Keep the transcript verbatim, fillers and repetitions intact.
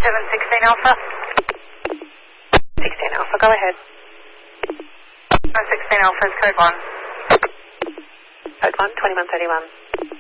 seven sixteen Alpha. sixteen Alpha, go ahead. sixteen Alpha is code one. Code one, twenty-one thirty-one.